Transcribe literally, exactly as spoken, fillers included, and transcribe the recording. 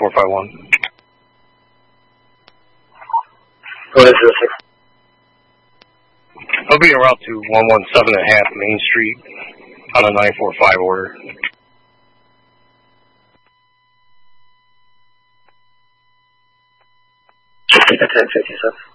four five one. Go ahead, zero six. I'll be en route to one one seven and a half Main Street on a nine four five order. ten fifty-seven.